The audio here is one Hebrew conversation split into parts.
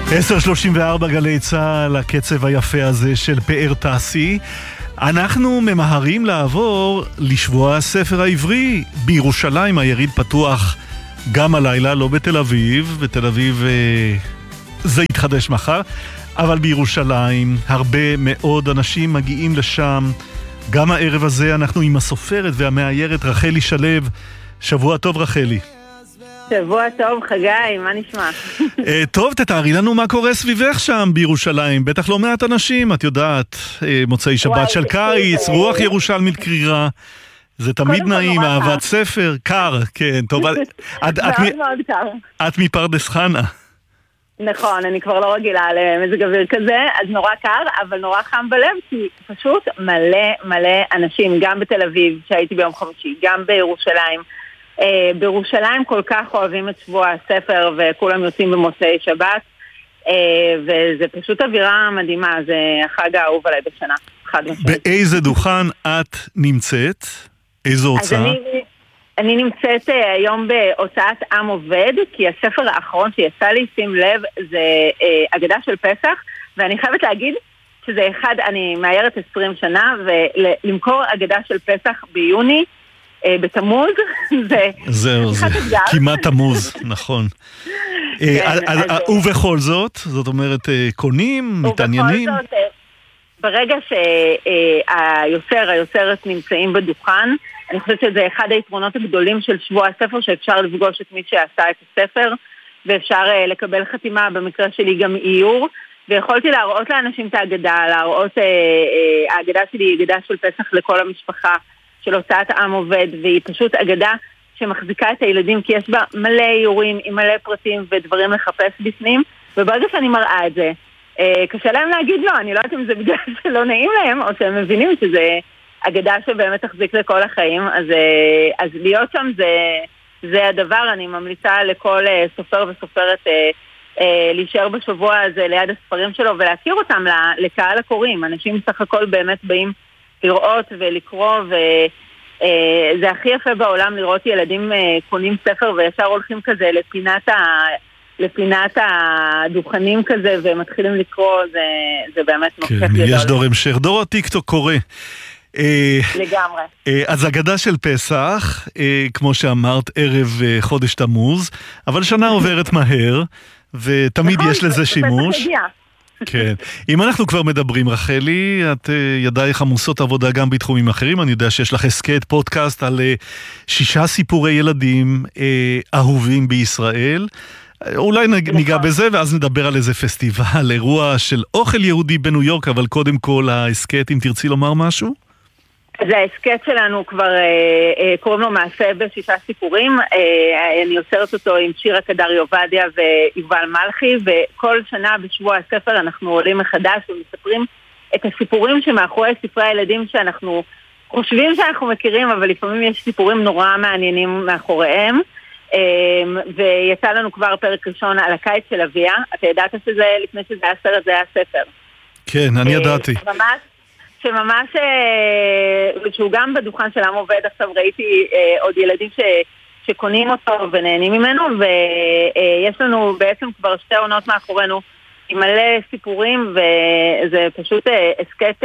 10:34 גלי צהל, הקצב היפה הזה של פאר תעשי. אנחנו ממהרים לעבור לשבוע הספר העברי בירושלים. היריד פתוח גם הלילה, לא בתל אביב. בתל אביב זה יתחדש מחר, אבל בירושלים הרבה מאוד אנשים מגיעים לשם. גם הערב הזה אנחנו עם הסופרת והמאיירת רחלי שלו. שבוע טוב רחלי. שבוע טוב חגי, מה נשמע? טוב, תתארי לנו מה קורה סביבך שם בירושלים. בטח לא מעט אנשים, את יודעת, מוצאי שבת של קיץ, רוח ירושלמית קרירה. זה תמיד נעים, אהבת ספר, קר, כן, טוב. מאוד מאוד קר. את מפרדס חנה. נכון, אני כבר לא רגילה למזג אוויר כזה, אז נורא קר, אבל נורא חם בלב, כי פשוט מלא אנשים, גם בתל אביב, שהייתי ביום חמישי, גם בירושלים. בירושלים כל כך אוהבים את שבוע הספר, וכולם יוצאים במוצאי שבת, וזה פשוט אווירה מדהימה, זה החג האהוב עליי בשנה. באיזה דוכן את נמצאת? איזו הוצאה? אז אני נמצאת היום בהוצאת עם עובד, כי הספר האחרון שיצא לי, שים לב, זה אגדה של פסח, ואני חייבת להגיד שזה אחד, אני מאיירת 20 שנה, ולמכור אגדה של פסח ביוני, בתמוז, זהו, זה כמעט תמוז, נכון. ובכל זאת, זאת אומרת, קונים, מתעניינים? ובכל זאת, ברגע היוצרת נמצאים בדוכן, אני חושבת שזה אחד היתרונות הגדולים של שבוע הספר, שאפשר לפגוש את מי שעשה את הספר, ואפשר לקבל חתימה, במקרה שלי גם איור, ויכולתי להראות לאנשים את האגדה, להראות, האגדה שלי היא אגדה של פסח לכל המשפחה, של הוצאת עם עובד, והיא פשוט אגדה שמחזיקה את הילדים, כי יש בה מלא איורים עם מלא פרטים ודברים לחפש בפנים, וברגע שאני מראה את זה, קשה להם להגיד לא, אני לא יודעת אם זה בגלל שלא נעים להם, או שהם מבינים שזה אגדה שבאמת תחזיק לכל החיים, אז להיות שם זה הדבר. אני ממליצה לכל סופר וסופרת להישאר בשבוע הזה ליד הספרים שלו, ולהכיר אותם לקהל הקוראים. אנשים סך הכל באמת באים לראות ולקרוא, וזה הכי יפה בעולם לראות ילדים קונים ספר וישר הולכים כזה לפינת הדוכנים כזה ומתחילים לקרוא. זה באמת נושא גדול. כן, יש דור המשך, דור הטיקטוק קורא. לגמרי. אז אגדה של פסח, כמו שאמרת, ערב חודש תמוז, אבל שנה עוברת מהר, ותמיד יש לזה שימוש. כן. אם אנחנו כבר מדברים, רחלי, את ידייך עמוסות עבודה גם בתחומים אחרים. אני יודע שיש לך הסקט פודקאסט על 6 סיפורי ילדים אהובים בישראל. אולי ניגע בזה, ואז נדבר על איזה פסטיבל, אירוע של אוכל יהודי בניו יורק, אבל קודם כל ההסקט, אם תרצי לומר משהו? אז ההסקט שלנו כבר קוראים לו מעשה ב6 סיפורים. אני יוצרת אותו עם שירה קדרי עובדיה ויובל מלכי, וכל שנה בשבוע הספר אנחנו עולים מחדש ומספרים את הסיפורים שמאחורי ספרי הילדים שאנחנו חושבים שאנחנו מכירים, אבל לפעמים יש סיפורים נורא מעניינים מאחוריהם. ויצא לנו כבר פרק ראשון על הקיץ של אביה. אתה ידעת שזה לפני שזה היה סרט, זה היה ספר? כן, אני ידעתי. שממש, שהוא גם בדוכן של עם עובד. עכשיו ראיתי עוד ילדים שקונים אותו ונהנים ממנו, ויש לנו בעצם כבר 2 עונות מאחורינו עם מלא סיפורים, וזה פשוט הסקט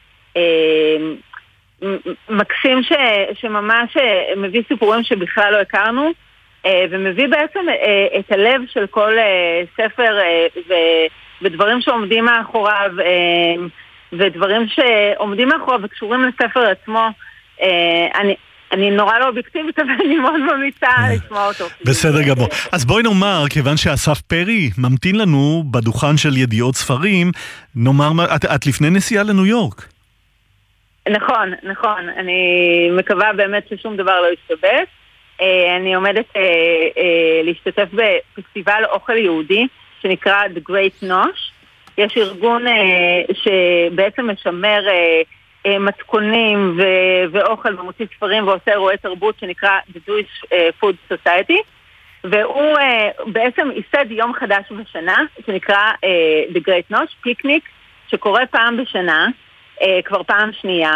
מקסים שממש מביא סיפורים שבכלל לא הכרנו, ומביא בעצם את הלב של כל ספר ודברים שעומדים מאחוריו, ודברים שעומדים מאחוריו וקשורים לספר עצמו. אני נורא לא אובייקטיבית, אבל אני מאוד ממליצה לשמוע אותו. בסדר גמור. אז בואי נאמר, כיוון שאסף פרי ממתין לנו בדוכן של ידיעות ספרים, נאמר, את לפני נסיעה לניו יורק. נכון. אני מקווה באמת ששום דבר לא ישתבש. אני עומדת להשתתף בפסטיבל אוכל יהודי שנקרא The Great Nosh. יש ארגון שבעצם משמר מתכונים ואוכל ומוציא ספרים ועושה אירועי תרבות שנקרא The Jewish Food Society, והוא בעצם ייסד יום חדש בשנה שנקרא The Great Nosh, פיקניק שקורה פעם בשנה, כבר פעם שנייה,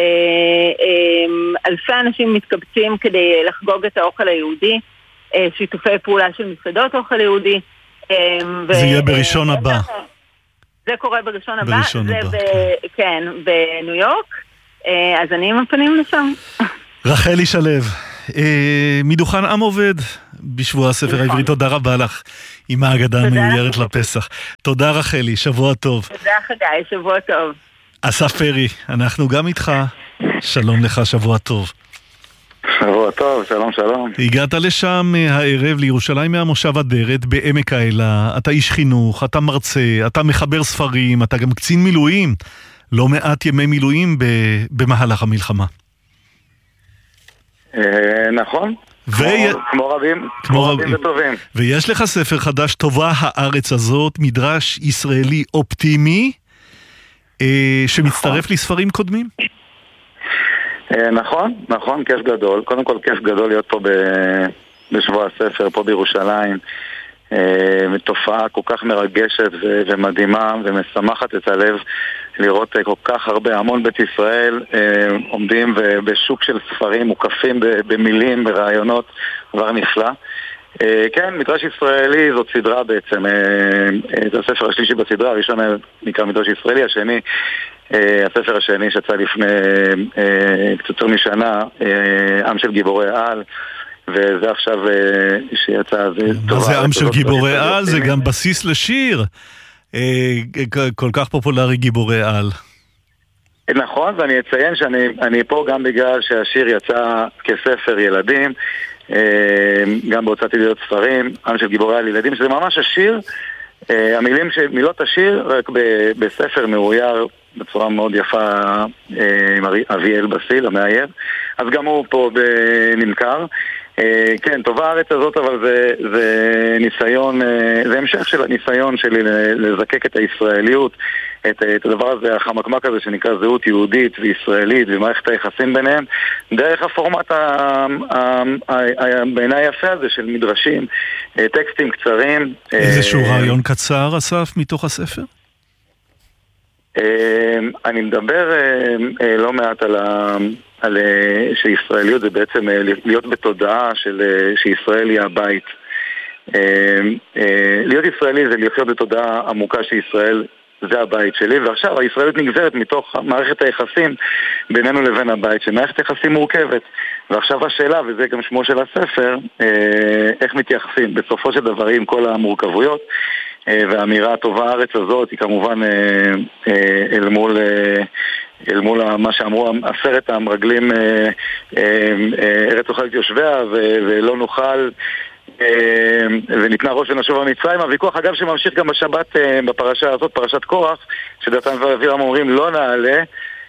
ואלפי אנשים מתקבצים כדי לחגוג את האוכל היהודי, שיתופי פעולה של מסעדות אוכל יהודי, זה יהיה בראשון הבא. זה קורה בראשון הבא. כן, בניו יורק. אז אני עם הפנים לשם. רחלי שלו, מדוכן עם עובד בשבוע הספר העברי, תודה רבה לך עם ההגדה המאוירת לפסח. תודה רחלי, שבוע טוב. תודה חגי, שבוע טוב. אסף פרי, אנחנו גם איתך, שלום לך, שבוע טוב. שבוע טוב, שלום שלום. הגעת לשם הערב לירושלים מהמושב אדרת בעמק האלה, אתה איש חינוך, אתה מרצה, אתה מחבר ספרים, אתה גם קצין מילואים, לא מעט ימי מילואים במהלך המלחמה. נכון, כמו רבים וטובים. ויש לך ספר חדש, טובה הארץ הזאת, מדרש ישראלי אופטימי, שמצטרף לספרים קודמים? נכון, כיף גדול. קודם כל כיף גדול להיות פה בשבוע הספר, פה בירושלים. תופעה כל כך מרגשת ומדהימה ומשמחת את הלב לראות כל כך הרבה, המון בית ישראל עומדים בשוק של ספרים מוקפים במילים, ברעיונות, דבר נפלא. כן, מדרש ישראלי זאת סדרה בעצם, זה הספר השלישי בסדרה, הראשון נקרא מדרש ישראלי, השני, הספר השני שיצא לפני קצת יותר משנה, עם של גיבורי על, וזה עכשיו שיצא... מה זה עם של גיבורי על? זה גם בסיס לשיר כל כך פופולרי, גיבורי על. נכון, ואני אציין שאני פה גם בגלל שהשיר יצא כספר ילדים, גם בהוצאת ידיעות ספרים, עם של גיבורי על ילדים, שזה ממש השיר, מילות השיר רק בספר מאויר בצורה מאוד יפה עם אביאל בסיל, המאייר, אז גם הוא פה נמכר. כן, טובה הארץ הזאת, אבל זה ניסיון, זה המשך של הניסיון שלי לזקק את הישראליות, את הדבר הזה, החמקמק הזה שנקרא זהות יהודית וישראלית ומערכת היחסים ביניהם, דרך הפורמט בעיניי יפה הזה של מדרשים, טקסטים קצרים. איזשהו רעיון קצר, אסף, מתוך הספר? אני מדבר לא מעט על שישראליות זה בעצם להיות בתודעה שישראל היא הבית. להיות ישראלי זה לחיות בתודעה עמוקה שישראל זה הבית שלי, ועכשיו הישראליות נגזרת מתוך מערכת היחסים בינינו לבין הבית, שמערכת היחסים מורכבת. ועכשיו השאלה, וזה גם שמו של הספר, איך מתייחסים בסופו של דבר עם כל המורכבויות, והאמירה הטובה הארץ הזאת היא כמובן אל מול מה שאמרו 10 המרגלים, ארץ אוכלת יושביה ולא נוכל, וניתנה ראש ונשוב המצרים. הוויכוח אגב שממשיך גם בשבת בפרשה הזאת, פרשת קורח, שדתן ואבירם אומרים לא נעלה,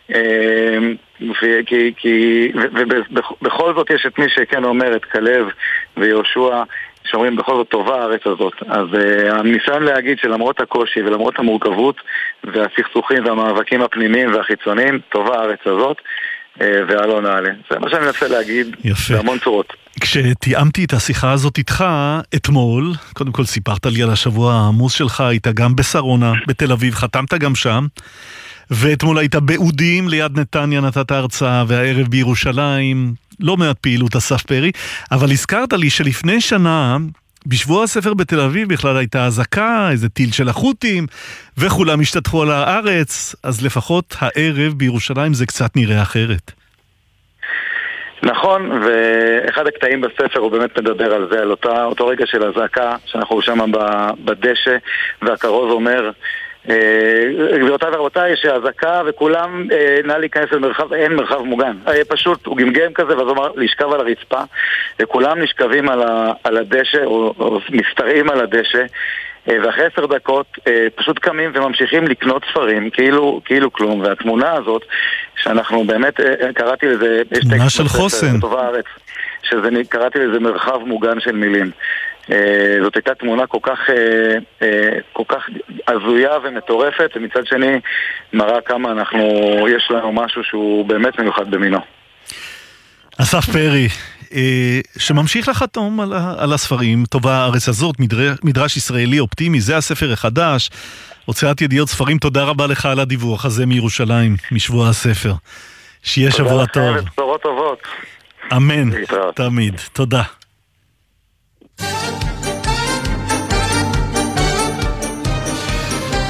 ובכל זאת יש את מי שכן אומר, את כלב ויהושע, שאומרים בכל זאת טובה הארץ הזאת. אז הניסיון להגיד שלמרות הקושי ולמרות המורכבות והסכסוכים והמאבקים הפנימיים והחיצוניים, טובה הארץ הזאת והלא נעלה. זה מה שאני מנסה להגיד בהמון צורות. כשתיאמתי את השיחה הזאת איתך אתמול, קודם כל סיפרת לי על השבוע העמוס שלך, היית גם בשרונה, בתל אביב, חתמת גם שם, ואתמול היית באודים ליד נתניה, נתת הרצאה, והערב בירושלים, לא מעט פעילות אסף פרי, אבל הזכרת לי שלפני שנה, בשבוע הספר בתל אביב בכלל הייתה אזעקה, איזה טיל של החות'ים, וכולם השתתפו על הארץ, אז לפחות הערב בירושלים זה קצת נראה אחרת. נכון, ואחד הקטעים בספר הוא באמת מדבר על זה, על אותו רגע של הזעקה, שאנחנו שם בדשא, והכרוז אומר, גבירותיי ורבותיי, יש הזעקה וכולם נא להיכנס למרחב, אין מרחב מוגן. פשוט הוא גמגם כזה, ואז הוא אמר לשכב על הרצפה, וכולם נשכבים על הדשא, או מסתרעים על הדשא, ואחרי 10 דקות פשוט קמים וממשיכים לקנות ספרים כאילו כלום. והתמונה הזאת שאנחנו באמת קראתי לזה, יש תמונה של חוסן, קראתי לזה מרחב מוגן של מילים. זאת הייתה תמונה כל כך עזויה ומטורפת, ומצד שני מראה כמה יש לנו משהו שהוא באמת מיוחד במינו. אסף פרי, שממשיך לחתום על הספרים, טובה הארץ הזאת, מדרש ישראלי אופטימי, זה הספר החדש, הוצאת ידיעות ספרים, תודה רבה לך על הדיווח הזה מירושלים, משבוע הספר. שיהיה שבוע טוב. תודה לכם ובשורות טובות. אמן, תמיד. תודה.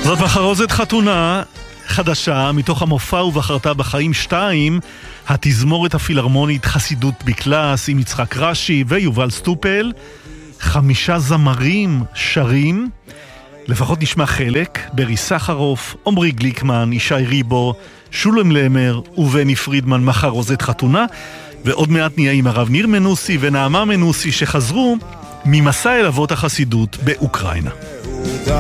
זאת מחרוזת חתונה חדשה מתוך המופע ובחרת בחיים 2, התזמורת הפילהרמונית חסידות בקלאס עם יצחק רש"י ויובל סטופל, 5 זמרים שרים, לפחות נשמע חלק, ברי סחרוף, עמרי גליקמן, ישי ריבו, שולם למר ובני פרידמן. מחרוזת חתונה, ועוד מעט נהיה עם הרב ניר מנוסי ונעמה מנוסי שחזרו ממסע אל אבות החסידות באוקראינה.